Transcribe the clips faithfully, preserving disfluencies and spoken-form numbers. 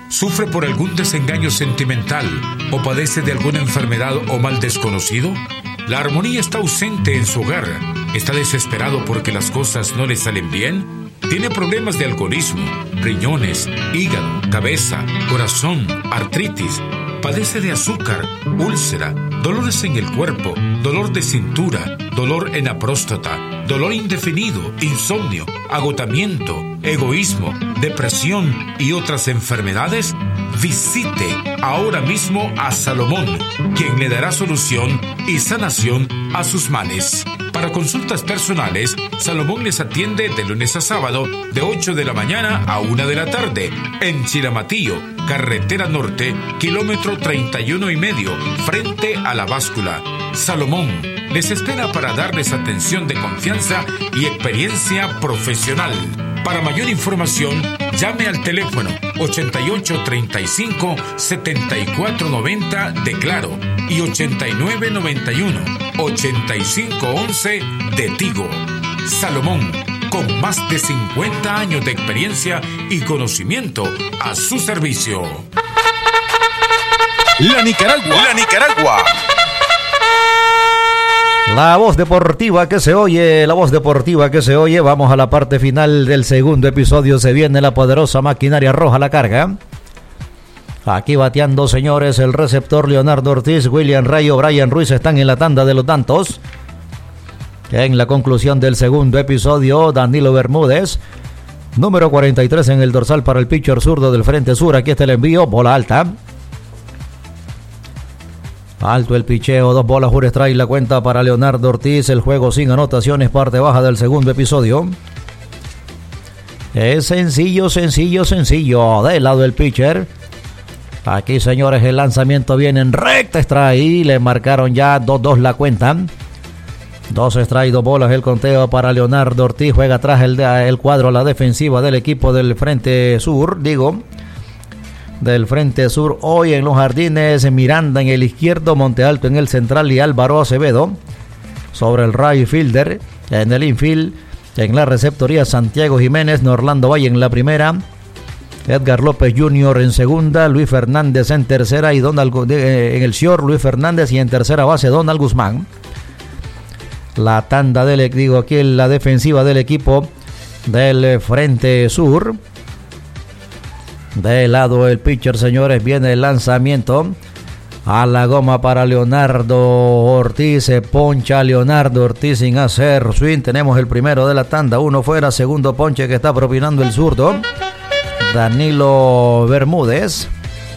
¿Sufre por algún desengaño sentimental o padece de alguna enfermedad o mal desconocido? ¿La armonía está ausente en su hogar? ¿Está desesperado porque las cosas no le salen bien? ¿Tiene problemas de alcoholismo, riñones, hígado, cabeza, corazón, artritis? ¿Padece de azúcar, úlcera, dolores en el cuerpo, dolor de cintura, dolor en la próstata, dolor indefinido, insomnio, agotamiento, egoísmo, depresión y otras enfermedades? Visite ahora mismo a Salomón, quien le dará solución y sanación a sus males. Para consultas personales, Salomón les atiende de lunes a sábado de ocho de la mañana a una de la tarde en Chilamatillo, carretera norte, kilómetro treinta y uno y medio, frente a la báscula. Salomón les espera para darles atención de confianza y experiencia profesional. Para mayor información, llame al teléfono ochenta y ocho treinta y cinco setenta y cuatro noventa de Claro y ochenta y nueve noventa y uno ochenta y cinco once de Tigo. Salomón, con más de cincuenta años de experiencia y conocimiento a su servicio. La Nicaragua, la Nicaragua. La voz deportiva que se oye, la voz deportiva que se oye. Vamos a la parte final del segundo episodio. Se viene la poderosa maquinaria roja a la carga. Aquí bateando, señores, el receptor Leonardo Ortiz, William Rayo, Brian Ruiz están en la tanda de los tantos. En la conclusión del segundo episodio, Danilo Bermúdez, número cuarenta y tres en el dorsal para el pitcher zurdo del frente sur. Aquí está el envío, bola alta. Alto el picheo, dos bolas, un strike, la cuenta para Leonardo Ortiz. El juego sin anotaciones, parte baja del segundo episodio. Es sencillo, sencillo, sencillo. Del lado del pitcher. Aquí, señores, el lanzamiento viene en recta strike. Le marcaron ya dos dos la cuenta. Dos strikes, dos bolas el conteo para Leonardo Ortiz. Juega atrás el, el cuadro a la defensiva del equipo del frente sur, digo. Del frente sur, hoy en los jardines, Miranda en el izquierdo, Monte Alto en el central y Álvaro Acevedo sobre el right fielder. En el infield, en la receptoría, Santiago Jiménez, Norlando Valle en la primera, Edgar López junior en segunda, Luis Fernández en tercera y Donald en el short, Luis Fernández, y en tercera base Donald Guzmán. La tanda del, digo aquí, la defensiva del equipo del frente sur. De lado el pitcher, señores, viene el lanzamiento a la goma para Leonardo Ortiz. Se poncha Leonardo Ortiz sin hacer swing. Tenemos el primero de la tanda, uno fuera, segundo ponche que está propinando el zurdo Danilo Bermúdez.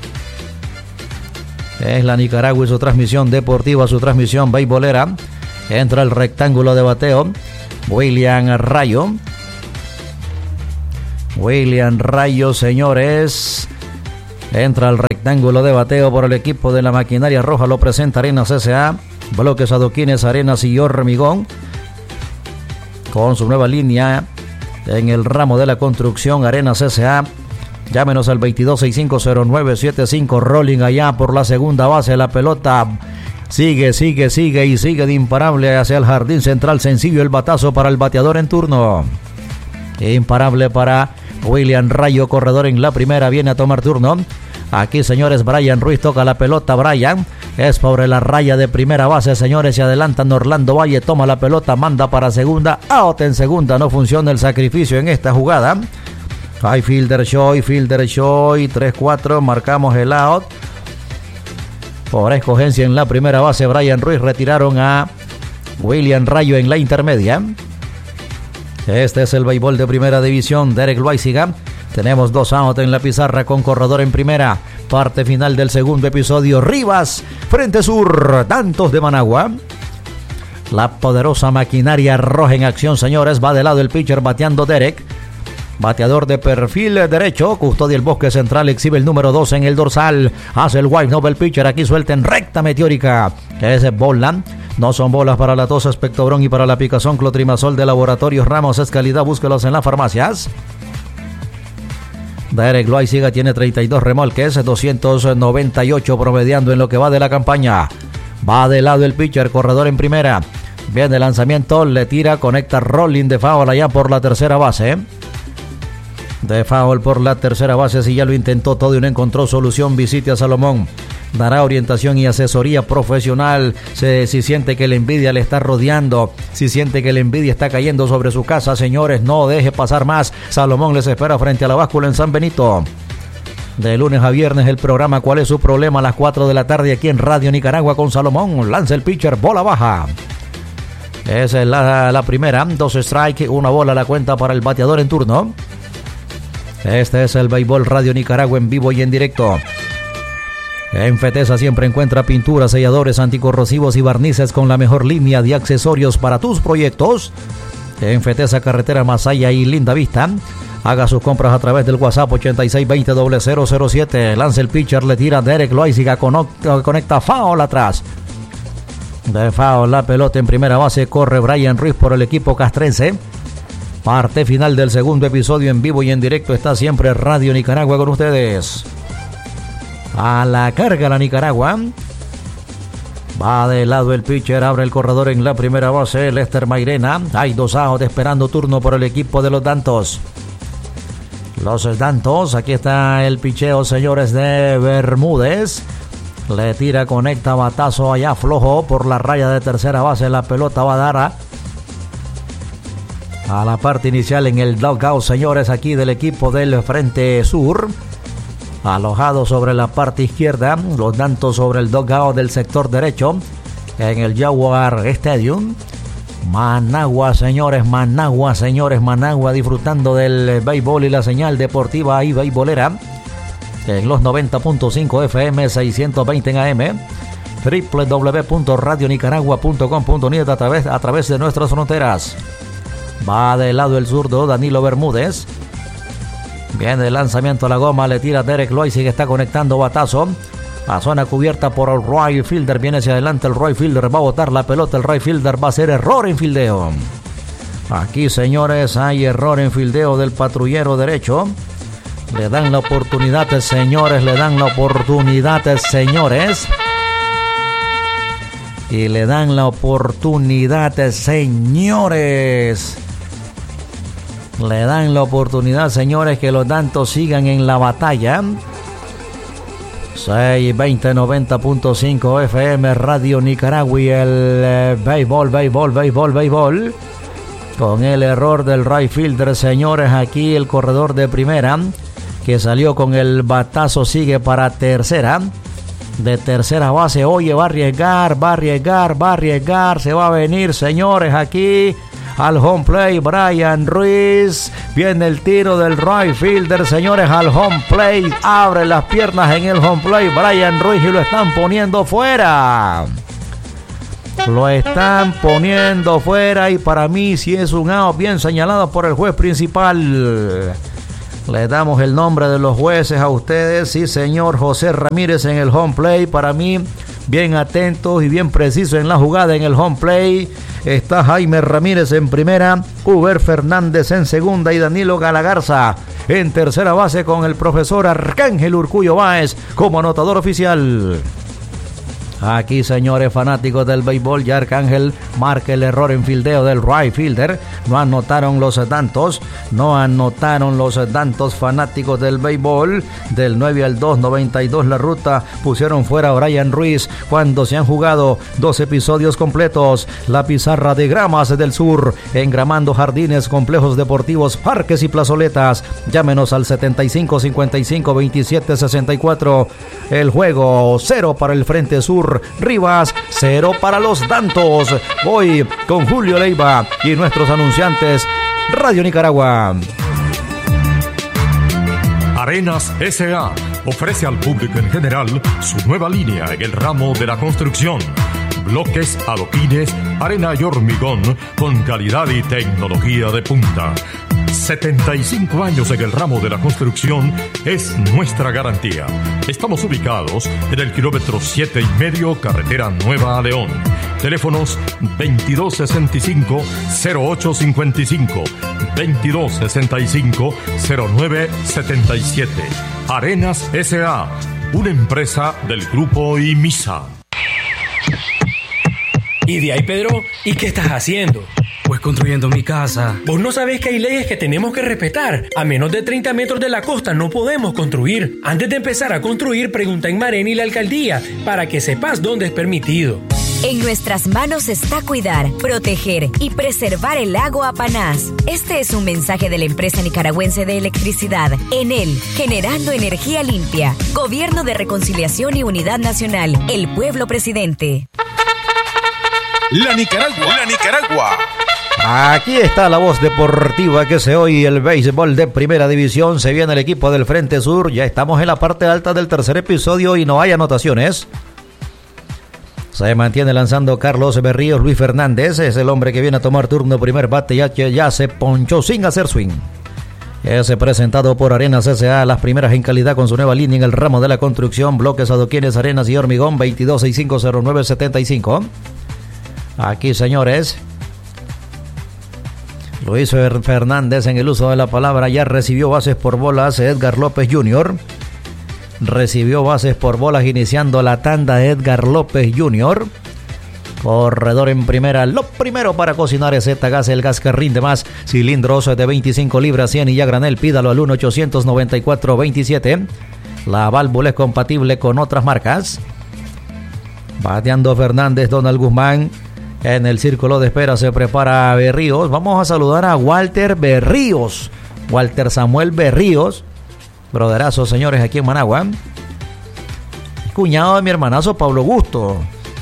Es la Nicaragua y su transmisión deportiva, su transmisión beisbolera. Entra el rectángulo de bateo William Rayo. William Rayo, señores, entra al rectángulo de bateo por el equipo de la maquinaria roja. Lo presenta Arenas S A, bloques adoquines, Arenas y Hormigón, con su nueva línea en el ramo de la construcción. Arenas S A, llámenos al veintidós sesenta y cinco cero nueve setenta y cinco. Rolling allá por la segunda base, la pelota sigue, sigue, sigue y sigue de imparable hacia el jardín central. Sencillo el batazo para el bateador en turno. Imparable para William Rayo, corredor en la primera, viene a tomar turno. Aquí, señores, Brian Ruiz toca la pelota. Brian es sobre la raya de primera base, señores, se adelantan. Orlando Valle toma la pelota, manda para segunda, out en segunda. No funciona el sacrificio en esta jugada. Hay fielder show, fielder show, tres cuatro, marcamos el out. Por escogencia en la primera base, Brian Ruiz. Retiraron a William Rayo en la intermedia. Este es el béisbol de primera división. Derek Loaiziga. Tenemos dos out en la pizarra con corredor en primera. Parte final del segundo episodio. Rivas, frente sur, tantos de Managua. La poderosa maquinaria roja en acción, señores. Va de lado el pitcher bateando Derek. Bateador de perfil derecho. Custodia el bosque central. Exhibe el número dos en el dorsal. Hace el wide novel pitcher. Aquí suelta en recta meteórica. Es bola. No son bolas para la tos, espectobrón y para la picazón. Clotrimazol de Laboratorios Ramos es calidad. Búsquelos en las farmacias. Derek Loaiziga tiene treinta y dos remolques, doscientos noventa y ocho promediando en lo que va de la campaña. Va de lado el pitcher, corredor en primera. Viene el lanzamiento, le tira, conecta rolling de foul allá por la tercera base. de foul por la tercera base. Si ya lo intentó todo y no encontró solución, visite a Salomón. Dará orientación y asesoría profesional. Si, si siente que la envidia le está rodeando, si siente que la envidia está cayendo sobre su casa, señores, no deje pasar más. Salomón les espera frente a la báscula en San Benito. De lunes a viernes el programa ¿Cuál es su problema? A las cuatro de la tarde aquí en Radio Nicaragua con Salomón. Lanza el pitcher, bola baja. Esa es la, la primera. Dos strike, una bola a la cuenta para el bateador en turno. Este es el Béisbol Radio Nicaragua en vivo y en directo. En Fetesa siempre encuentra pinturas, selladores, anticorrosivos y barnices con la mejor línea de accesorios para tus proyectos. En Fetesa, carretera Masaya y Linda Vista. Haga sus compras a través del WhatsApp ochenta y seis veinte cero cero cero siete. Lanza el pitcher, le tira Derek Loaiziga, conecta foul atrás. De foul la pelota en primera base, corre Brian Ruiz por el equipo castrense. Parte final del segundo episodio en vivo y en directo. Está siempre Radio Nicaragua con ustedes. A la carga la Nicaragua. Va de lado el pitcher, abre el corredor en la primera base, Lester Mairena. Hay dos outs esperando turno por el equipo de los Dantos. Los Dantos, aquí está el picheo, señores, de Bermúdez. Le tira, conecta, batazo allá flojo por la raya de tercera base. La pelota va a dar a, a la parte inicial en el dugout, señores, aquí del equipo del Frente Sur. Alojado sobre la parte izquierda, los Dantos sobre el dugout del sector derecho en el Jaguar Stadium. Managua, señores, Managua, señores, Managua, disfrutando del béisbol y la señal deportiva y beisbolera en los noventa punto cinco F M, seiscientos veinte en A M, doble u doble u doble u punto radio nicaragua punto com punto net a través, a través de nuestras fronteras. Va de lado el zurdo Danilo Bermúdez. Viene el lanzamiento a la goma, le tira Derek Loaiziga, está conectando batazo a zona cubierta por el right fielder. Viene hacia adelante el right fielder, va a botar la pelota, el right fielder va a hacer error en fildeo. Aquí, señores, hay error en fildeo del patrullero derecho. Le dan la oportunidad, señores, le dan la oportunidad, señores. Y le dan la oportunidad, señores. Le dan la oportunidad, señores, que los Dantos sigan en la batalla. seis veinte noventa punto cinco F M, Radio Nicaragua y el eh, béisbol, béisbol, béisbol, béisbol. Con el error del right fielder, señores, aquí el corredor de primera, que salió con el batazo, sigue para tercera. De tercera base, oye, va a arriesgar, va a arriesgar, va a arriesgar, se va a venir, señores, aquí al home play, Brian Ruiz. Viene el tiro del right fielder, señores, al home play. Abre las piernas en el home play, Brian Ruiz, y lo están poniendo fuera. Lo están poniendo fuera y para mí sí es un out bien señalado por el juez principal. Le damos el nombre de los jueces a ustedes. Sí, señor José Ramírez en el home play. Para mí, bien atento y bien preciso en la jugada en el home play. Está Jaime Ramírez en primera, Uber Fernández en segunda y Danilo Galagarza en tercera base con el profesor Arcángel Urcullo Báez como anotador oficial. Aquí, señores fanáticos del béisbol, ya Arcángel marca el error en fildeo del right fielder. No anotaron los Dantos, no anotaron los Dantos fanáticos del béisbol. Del nueve al dos, noventa y dos la ruta. Pusieron fuera a Brian Ruiz cuando se han jugado dos episodios completos. La pizarra de Gramas del Sur, engramando jardines, complejos deportivos, parques y plazoletas. Llámenos al setenta y cinco cincuenta y cinco veintisiete sesenta y cuatro. El juego cero para el Frente Sur. Rivas, cero para los Dantos. Voy con Julio Leiva y nuestros anunciantes. Radio Nicaragua. Arenas S A ofrece al público en general su nueva línea en el ramo de la construcción. Bloques, adoquines, arena y hormigón con calidad y tecnología de punta. setenta y cinco años en el ramo de la construcción es nuestra garantía. Estamos ubicados en el kilómetro siete y medio, carretera Nueva a León. Teléfonos veintidós sesenta y cinco, cero ocho cincuenta y cinco, veintidós sesenta y cinco, cero nueve setenta y siete. Arenas S A, una empresa del Grupo IMISA. ¿Y de ahí, Pedro? ¿Y qué estás haciendo? pues construyendo mi casa. Vos no sabés que hay leyes que tenemos que respetar. A menos de treinta metros de la costa no podemos construir. Antes de empezar a construir, pregunta en Mareni y la alcaldía para que sepas dónde es permitido. En nuestras manos está cuidar, proteger y preservar el lago Apanás. Este es un mensaje de la empresa nicaragüense de electricidad, Enel, generando energía limpia. Gobierno de Reconciliación y Unidad Nacional. El pueblo presidente. La Nicaragua. La Nicaragua. Aquí está la voz deportiva que se oye el béisbol de primera división. Se viene el equipo del Frente Sur. Ya estamos en la parte alta del tercer episodio y no hay anotaciones. Se mantiene lanzando Carlos Berríos. Luis Fernández es el hombre que viene a tomar turno. Primer bate ya que ya se ponchó sin hacer swing. Es presentado por Arenas S A, las primeras en calidad con su nueva línea en el ramo de la construcción. Bloques, adoquines, arenas y hormigón. Veintidós sesenta y cinco cero nueve setenta y cinco. Aquí, señores, Luis Fernández en el uso de la palabra ya recibió bases por bolas. Edgar López junior Recibió bases por bolas iniciando la tanda. Edgar López junior Corredor en primera. Lo primero para cocinar es Z-Gas, el gas que rinde más. Cilindros de veinticinco libras, cien y ya granel. Pídalo al uno ochocientos noventa y cuatro veintisiete. La válvula es compatible con otras marcas. Bateando Fernández, Donald Guzmán. En el círculo de espera se prepara Berríos. Vamos a saludar a Walter Berríos. Walter Samuel Berríos. Broderazo, señores, aquí en Managua. Cuñado de mi hermanazo Pablo Gusto.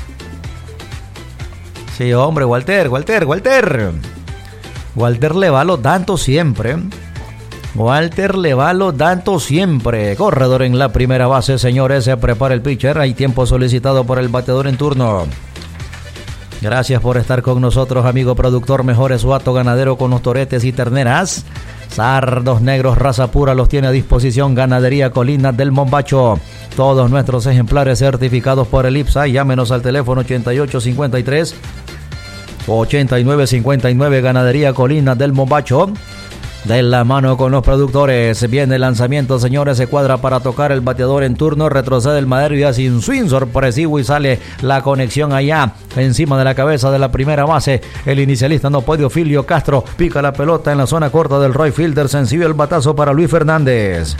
Sí, hombre, Walter, Walter, Walter. Walter le va los tantos siempre. Walter le va los tantos siempre. Corredor en la primera base, señores. Se prepara el pitcher. Hay tiempo solicitado por el bateador en turno. Gracias por estar con nosotros, amigo productor. Mejores suato ganadero con los toretes y terneras. Sardos negros, raza pura, los tiene a disposición Ganadería Colinas del Mombacho. Todos nuestros ejemplares certificados por el I P S A. Llámenos al teléfono ochenta y ocho cincuenta y tres ochenta y nueve cincuenta y nueve. Ganadería Colinas del Mombacho. De la mano con los productores. Viene el lanzamiento, señores. Se cuadra para tocar el bateador en turno. Retrocede el madero y hace un swing sorpresivo y sale la conexión allá encima de la cabeza de la primera base. El inicialista no puede, Ofilio Castro. Pica la pelota en la zona corta del right fielder. Sencillo el batazo para Luis Fernández.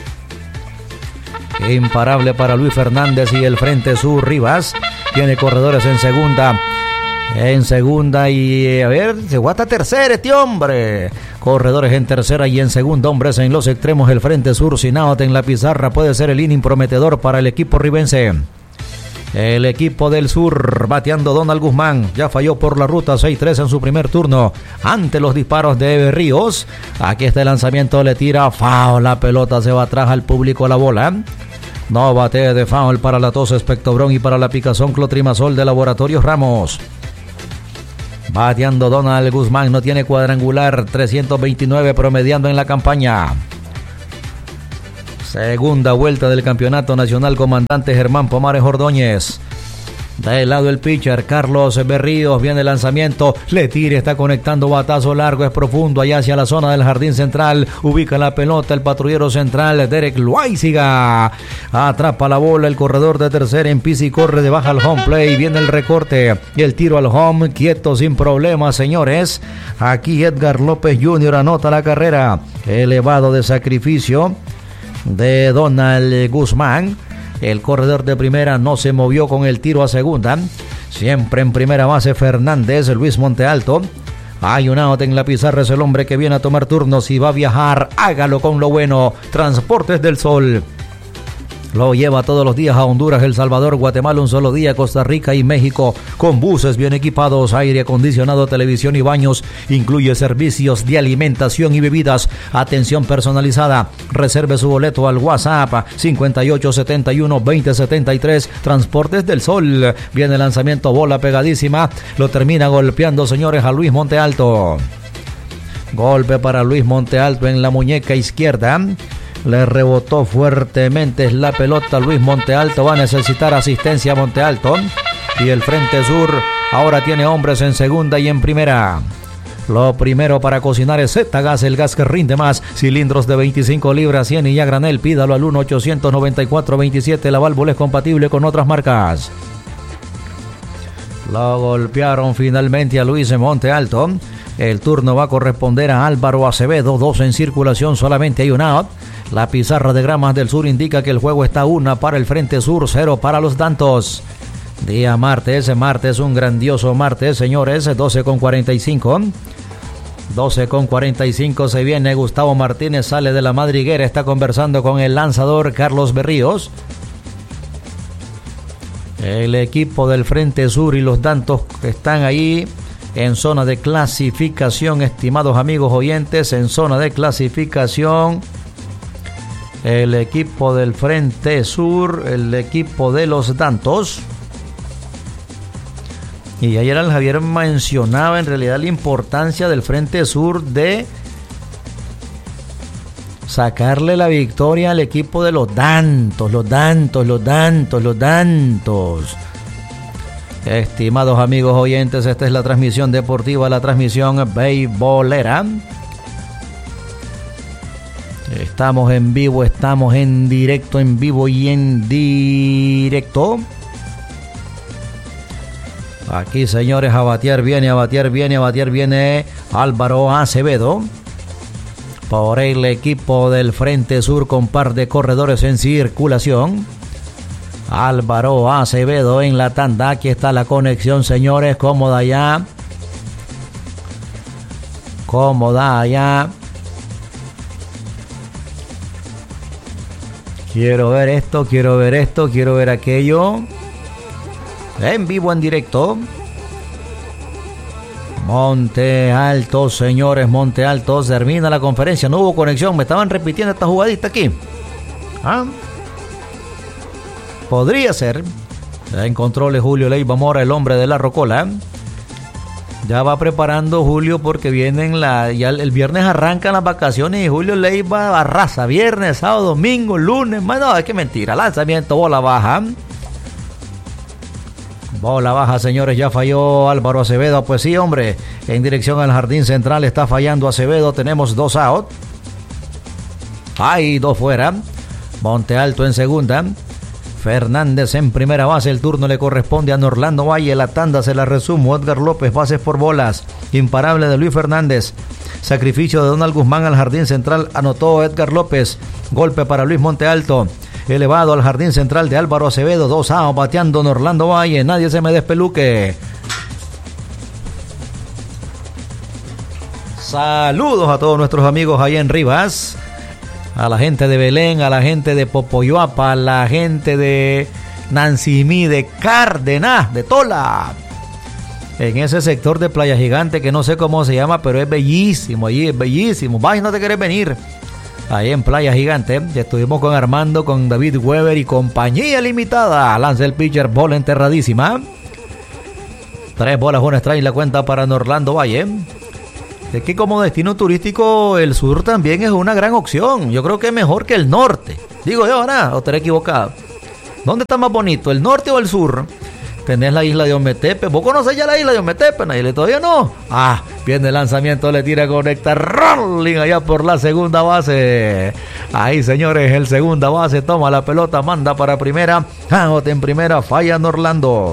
Imparable para Luis Fernández y el Frente Sur Rivas. Tiene corredores en segunda. En segunda y a ver, se guata tercera este hombre. Corredores en tercera y en segunda, hombres en los extremos. El Frente Sur sin out en la pizarra. Puede ser el inning prometedor para el equipo ribense. El equipo del sur bateando Donald Guzmán. Ya falló por la ruta seis tres en su primer turno. Ante los disparos de Berríos. Aquí está el lanzamiento, le tira foul. La pelota se va atrás al público la bola. No bate de foul para la tos Espectobrón y para la picazón Clotrimazol de Laboratorios Ramos. Bateando Donald Guzmán, no tiene cuadrangular, trescientos veintinueve promediando en la campaña. Segunda vuelta del campeonato nacional, comandante Germán Pomares Ordóñez. Del lado el pitcher, Carlos Berríos, viene el lanzamiento, le tira, está conectando batazo largo, es profundo, allá hacia la zona del jardín central, ubica la pelota el patrullero central, Derek Loaiziga, atrapa la bola, el corredor de tercera en pisa y corre de baja al home play, viene el recorte, y el tiro al home, quieto, sin problemas, señores. Aquí Edgar López junior anota la carrera, elevado de sacrificio de Donald Guzmán. El corredor de primera no se movió con el tiro a segunda. Siempre en primera base Fernández, Luis Montealto. Hay un out en la pizarra, es el hombre que viene a tomar turnos. Si va a viajar, hágalo con lo bueno. Transportes del Sol lo lleva todos los días a Honduras, El Salvador, Guatemala, un solo día, Costa Rica y México, con buses bien equipados, aire acondicionado, televisión y baños. Incluye servicios de alimentación y bebidas, atención personalizada. Reserve su boleto al WhatsApp cincuenta y ocho setenta y uno veinte setenta y tres. Transportes del Sol. Viene el lanzamiento, bola pegadísima, lo termina golpeando, señores, a Luis Montealto. Golpe para Luis Montealto en la muñeca izquierda. Le rebotó fuertemente la pelota. Luis Montealto va a necesitar asistencia. Montealto. Y el Frente Sur ahora tiene hombres en segunda y en primera. Lo primero para cocinar es Z-Gas, el gas que rinde más. Cilindros de veinticinco libras, cien y ya granel. Pídalo al uno ochocientos noventa y cuatro veintisiete. La válvula es compatible con otras marcas. Lo golpearon finalmente a Luis Montealto. El turno va a corresponder a Álvaro Acevedo, dos en circulación, solamente hay un out. La pizarra de Gramas del Sur indica que el juego está una para el Frente Sur, cero para los Dantos. Día martes, martes, un grandioso martes, señores, doce con cuarenta y cinco. doce con cuarenta y cinco se viene Gustavo Martínez, sale de la madriguera, está conversando con el lanzador Carlos Berríos. El equipo del Frente Sur y los Dantos están ahí en zona de clasificación, estimados amigos oyentes, en zona de clasificación. El equipo del Frente Sur, el equipo de los Dantos. Y ayer el Javier mencionaba en realidad la importancia del Frente Sur de sacarle la victoria al equipo de los Dantos, los Dantos, los Dantos, los Dantos. Estimados amigos oyentes, esta es la transmisión deportiva, la transmisión beisbolera. Estamos en vivo, estamos en directo, en vivo y en directo. Aquí, señores, a batear viene, a batear viene, a batear viene Álvaro Acevedo. Por el equipo del Frente Sur con par de corredores en circulación. Álvaro Acevedo en la tanda. Aquí está la conexión, señores. Cómoda ya. Cómoda ya. Quiero ver esto, quiero ver esto, quiero ver aquello. En vivo, en directo. Monte Alto, señores, Monte Alto. Termina la conferencia, no hubo conexión. Me estaban repitiendo esta jugadita aquí. ¿Ah? Podría ser. En controles Julio Leiva Mora, el hombre de la Rocola. Ya va preparando Julio porque vienen la, ya el viernes arrancan las vacaciones y Julio Leiva arrasa. Viernes, sábado, domingo, lunes. No, es que mentira. Lanzamiento, bola baja. Bola baja, señores, ya falló Álvaro Acevedo. Pues sí, hombre, en dirección al jardín central está fallando Acevedo. Tenemos dos out. Hay dos fuera. Monte Alto en segunda. Fernández en primera base. El turno le corresponde a Norlando Valle. La tanda se la resumo. Edgar López, bases por bolas. Imparable de Luis Fernández. Sacrificio de Donald Guzmán al jardín central. Anotó Edgar López. Golpe para Luis Monte Alto. Elevado al jardín central de Álvaro Acevedo. Dos a bateando Norlando Valle. Nadie se me despeluque. Saludos a todos nuestros amigos ahí en Rivas. A la gente de Belén, a la gente de Popoyoapa, a la gente de Nancimí, de Cárdenas, de Tola. En ese sector de Playa Gigante que no sé cómo se llama, pero es bellísimo. Allí es bellísimo. Vas y no te querés venir. Ahí en Playa Gigante, ya estuvimos con Armando, con David Weber y compañía limitada. Lanza el pitcher, bola enterradísima. Tres bolas, un strike, la cuenta para Norlando Valle. Es que como destino turístico el sur también es una gran opción. Yo creo que es mejor que el norte. Digo yo, ¿no? ¿O estaré equivocado? ¿Dónde está más bonito, el norte o el sur? Tenés la isla de Ometepe. ¿Vos conocés ya la isla de Ometepe, Nayeli? ¿Todavía no? Ah, viene el lanzamiento, le tira, conecta, rolling allá por la segunda base. Ahí, señores, el segunda base toma la pelota, manda para primera. Out en primera, falla Norlando.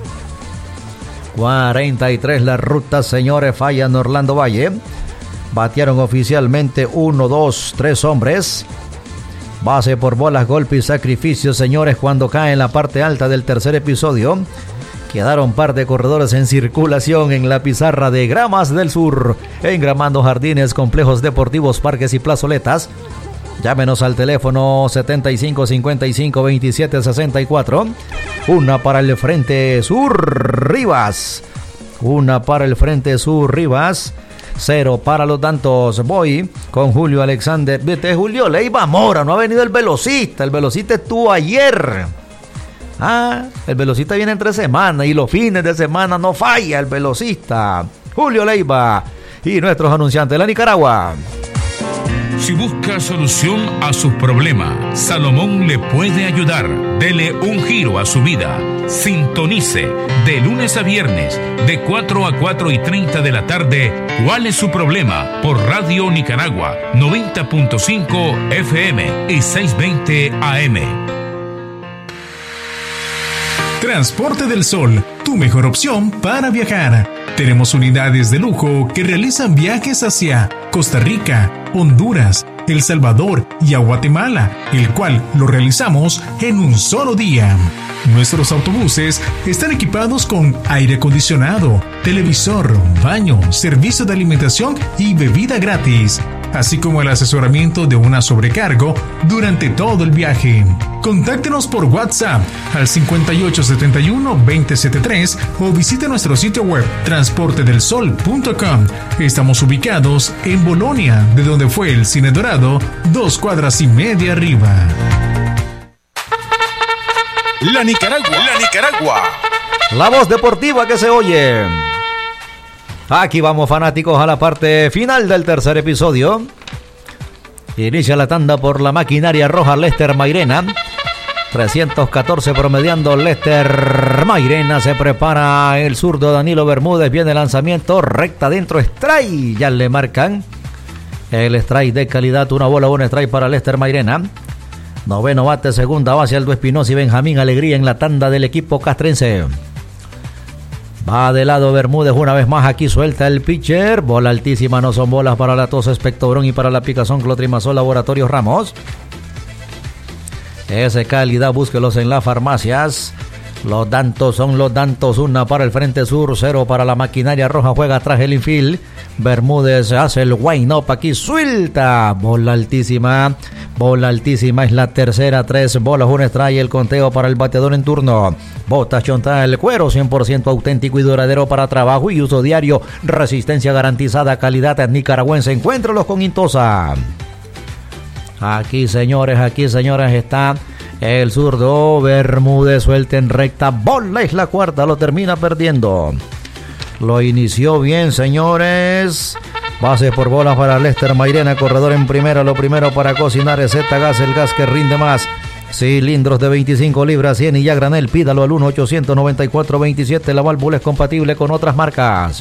cuarenta y tres la ruta, señores, falla Norlando Valle. Batearon oficialmente uno, dos, tres hombres. Base por bolas, golpe y sacrificio, señores, cuando cae en la parte alta del tercer episodio. Quedaron par de corredores en circulación en la pizarra de Gramas del Sur. Engramando jardines, complejos deportivos, parques y plazoletas. Llámenos al teléfono setenta y cinco cincuenta y cinco veintisiete sesenta y cuatro. Una para el Frente Sur Rivas. Una para el Frente Sur Rivas. Cero para los Dantos. Voy con Julio Alexander. Vete, Julio Leiva Mora. No ha venido el velocista. El velocista estuvo ayer. Ah, el velocista viene entre semanas y los fines de semana no falla el velocista. Julio Leiva y nuestros anunciantes de la Nicaragua. Si busca solución a sus problemas, Salomón le puede ayudar. Dele un giro a su vida. Sintonice de lunes a viernes de cuatro a cuatro y treinta de la tarde. ¿Cuál es su problema? Por Radio Nicaragua noventa punto cinco F M y seiscientos veinte A M. Transporte del Sol, tu mejor opción para viajar. Tenemos unidades de lujo que realizan viajes hacia Costa Rica, Honduras, El Salvador y a Guatemala, el cual lo realizamos en un solo día. Nuestros autobuses están equipados con aire acondicionado, televisor, baño, servicio de alimentación y bebida gratis, así como el asesoramiento de una sobrecargo durante todo el viaje. Contáctenos por WhatsApp al cincuenta y ocho setenta y uno veinte setenta y tres o visite nuestro sitio web transporte del sol punto com. Estamos ubicados en Bolonia, de donde fue el Cine Dorado, dos cuadras y media arriba. La Nicaragua, la Nicaragua. La voz deportiva que se oye. Aquí vamos, fanáticos, a la parte final del tercer episodio. Inicia la tanda por la maquinaria roja Lester Mairena. trescientos catorce promediando Lester Mairena. Se prepara el zurdo Danilo Bermúdez. Viene el lanzamiento, recta dentro, strike. Ya le marcan el strike de calidad. Una bola, un strike para Lester Mairena. Noveno bate, segunda base, Aldo Espinosa y Benjamín Alegría en la tanda del equipo castrense. Va de lado Bermúdez una vez más, aquí suelta el pitcher. Bola altísima, no son bolas para la tos Espectobrón y para la picazón Clotrimazol Laboratorios Ramos. Ese calidad, búsquelos en las farmacias. Los dantos son los dantos, una para el frente sur, cero para la maquinaria roja, juega atrás el infield. Bermúdez hace el wind up, aquí suelta, bola altísima, bola altísima, es la tercera, tres bolas, un strike, el conteo para el bateador en turno. Bota chontada el cuero, cien por ciento auténtico y duradero para trabajo y uso diario, resistencia garantizada, calidad nicaragüense, encuéntralos con Intosa. Aquí señores, aquí señores está el zurdo Bermúdez, suelta en recta, bola, es la cuarta, lo termina perdiendo. Lo inició bien, señores. Base por bola para Lester Mairena, corredor en primera, lo primero para cocinar es Z-Gas, el gas que rinde más. Cilindros de veinticinco libras, cien y ya granel, pídalo al uno ochocientos noventa y cuatro veintisiete, la válvula es compatible con otras marcas.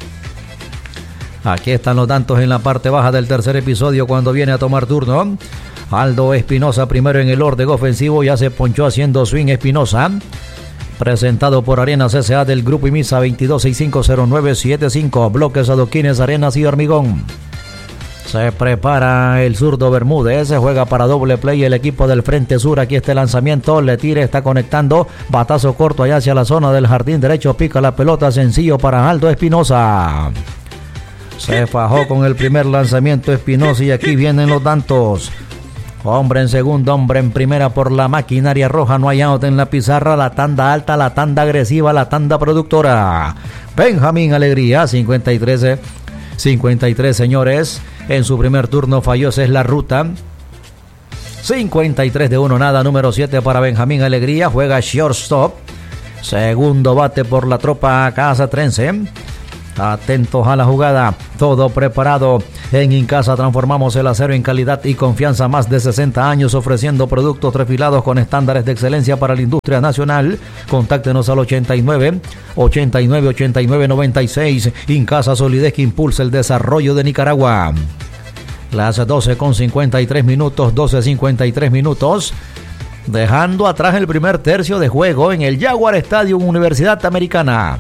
Aquí están los tantos en la parte baja del tercer episodio cuando viene a tomar turno. Aldo Espinosa primero en el orden ofensivo, ya se ponchó haciendo swing Espinosa. Presentado por Arenas S A del Grupo IMISA veintidós sesenta y cinco cero nueve setenta y cinco. Bloques, adoquines, arenas y hormigón. Se prepara el zurdo Bermúdez. Se juega para doble play el equipo del Frente Sur. Aquí está el lanzamiento. Le tira, está conectando. Batazo corto allá hacia la zona del jardín derecho. Pica la pelota. Sencillo para Aldo Espinosa. Se fajó con el primer lanzamiento Espinosa y aquí vienen los tantos. Hombre en segundo, hombre en primera por la maquinaria roja. No hay out en la pizarra. La tanda alta, la tanda agresiva, la tanda productora. Benjamín Alegría, cincuenta y tres, cincuenta y tres señores. En su primer turno falló, esa es la ruta. cincuenta y tres de uno nada, número siete para Benjamín Alegría. Juega shortstop. Segundo bate por la tropa casatrense. Atentos a la jugada, todo preparado. En Incasa transformamos el acero en calidad y confianza, más de sesenta años ofreciendo productos refilados con estándares de excelencia para la industria nacional. Contáctenos al ochenta y nueve, ochenta y nueve, ochenta y nueve, noventa y seis. Incasa, solidez que impulsa el desarrollo de Nicaragua. Las doce con cincuenta y tres minutos, doce cincuenta y tres minutos. Dejando atrás el primer tercio de juego en el Jaguar Stadium Universidad Americana.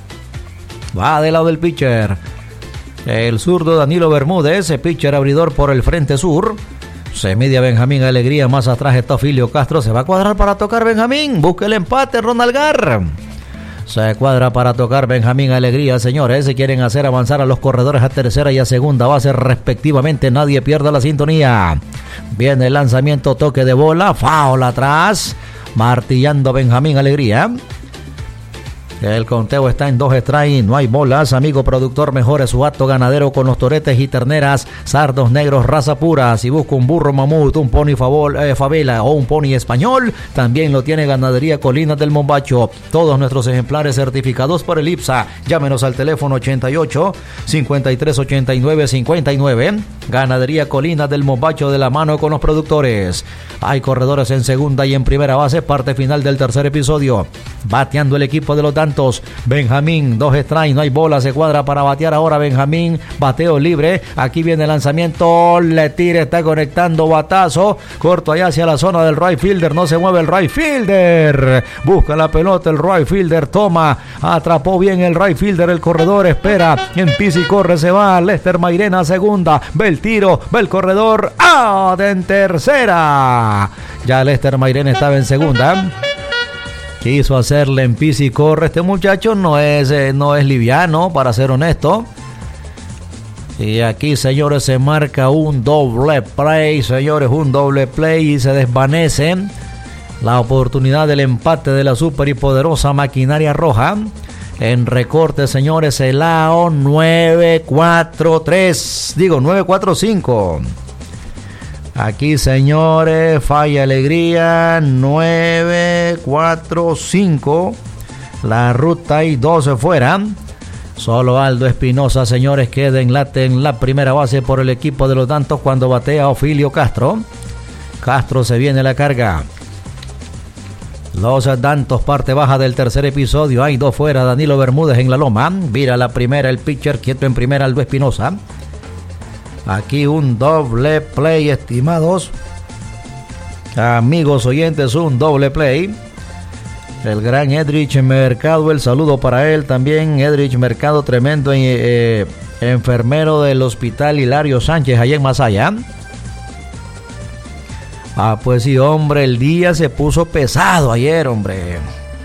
Va del lado del pitcher. El zurdo Danilo Bermúdez, el pitcher abridor por el frente sur. Se mide a Benjamín Alegría, más atrás está Filio Castro. Se va a cuadrar para tocar Benjamín. Busca el empate, Ronald Gar. Se cuadra para tocar Benjamín Alegría, señores. Se quieren hacer avanzar a los corredores a tercera y a segunda base respectivamente. Nadie pierda la sintonía. Viene el lanzamiento, toque de bola. Foul atrás. Martillando Benjamín Alegría. El conteo está en dos strikes, no hay bolas. Amigo productor, mejore su acto ganadero con los toretes y terneras, sardos negros, raza pura. Si busca un burro mamut, un pony favol, eh, favela o un pony español, también lo tiene Ganadería Colinas del Mombacho. Todos nuestros ejemplares certificados por el I P S A. Llámenos al teléfono ochenta y ocho, cincuenta y tres, ochenta y nueve, cincuenta y nueve. Ganadería Colinas del Mombacho, de la mano con los productores. Hay corredores en segunda y en primera base, parte final del tercer episodio. Bateando el equipo de los Dan Dantos. Benjamín, dos strikes, no hay bola, se cuadra para batear ahora Benjamín. Bateo libre, aquí viene el lanzamiento, le tira, está conectando batazo. Corto allá hacia la zona del right fielder, no se mueve el right fielder. Busca la pelota el right fielder, toma, atrapó bien el right fielder, el corredor espera, empieza y corre, se va. Lester Mairena a segunda, ve el tiro, ve el corredor, out en tercera. Ya Lester Mairena estaba en segunda. Quiso hacerle en pis y corre. Este muchacho no es, eh, no es liviano, para ser honesto. Y aquí, señores, se marca un doble play, señores, un doble play y se desvanece la oportunidad del empate de la super y poderosa maquinaria roja. En recorte, señores, el A O nueve cuatro tres, digo nueve cuatro cinco. Aquí, señores, falla alegría, nueve cuatro cinco. La ruta y doce fuera. Solo Aldo Espinosa, señores, queda en late en la primera base por el equipo de los Dantos cuando batea Ofilio Castro. Castro se viene a la carga. Los Dantos, parte baja del tercer episodio. Hay dos fuera, Danilo Bermúdez en la loma. Vira la primera, el pitcher quieto en primera, Aldo Espinosa. Aquí un doble play, estimados amigos oyentes, un doble play. El gran Edrich Mercado, el saludo para él también. Edrich Mercado, tremendo eh, enfermero del hospital Hilario Sánchez, allá en Masaya. Ah, pues sí, hombre, el día se puso pesado ayer, hombre.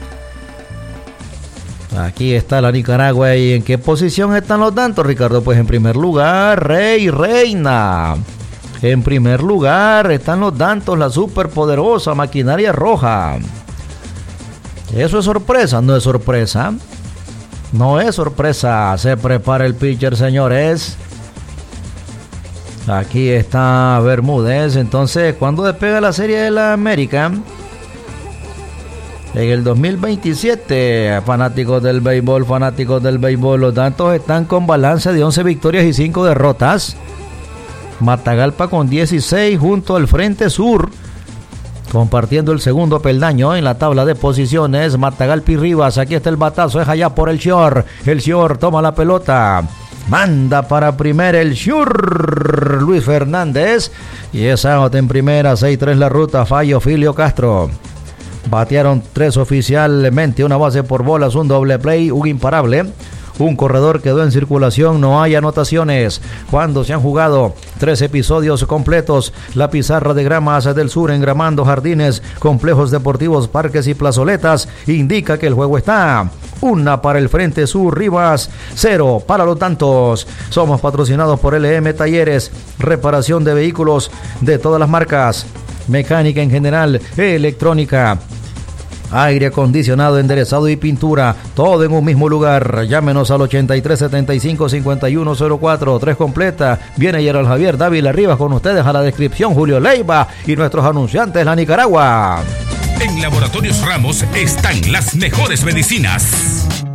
Aquí está la Nicaragua. ¿Y en qué posición están los Dantos, Ricardo? Pues en primer lugar, Rey Reina. En primer lugar están los Dantos, la superpoderosa maquinaria roja. ¿Eso es sorpresa? No es sorpresa. No es sorpresa. Se prepara el pitcher, señores. Aquí está Bermúdez. Entonces, ¿cuándo despega la Serie de la América? En el dos mil veintisiete. Fanáticos del béisbol, fanáticos del béisbol. Los Dantos están con balance de once victorias y cinco derrotas. Matagalpa con dieciséis junto al Frente Sur, compartiendo el segundo peldaño en la tabla de posiciones. Matagalpa y Rivas, aquí está el batazo, es allá por el Shore. El Shore toma la pelota, manda para primera el Shore, Luis Fernández, y es out en primera. Seis tres la ruta, fallo Filio Castro. Batearon tres oficialmente, una base por bolas, un doble play, un imparable. Un corredor quedó en circulación, no hay anotaciones. Cuando se han jugado tres episodios completos, la pizarra de Gramas del Sur, engramando jardines, complejos deportivos, parques y plazoletas, indica que el juego está una para el Frente Sur, Rivas, cero para los Dantos. Somos patrocinados por L M Talleres, reparación de vehículos de todas las marcas, mecánica en general, electrónica, aire acondicionado, enderezado y pintura, todo en un mismo lugar. Llámenos al ochenta y tres setenta y cinco cincuenta y uno cero cuatro, tres completa. Viene Gerald Javier Dávila Rivas con ustedes a la descripción, Julio Leiva y nuestros anunciantes, la Nicaragua. En Laboratorios Ramos están las mejores medicinas.